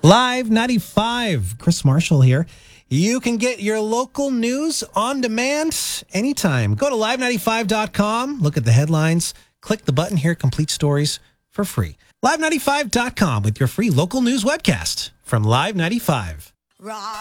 Live 95, Chris Marshall here. You can get your local news on demand anytime. Go to live95.com, look at the headlines, click the button here, complete stories for free. Live95.com with your free local news webcast from Live 95.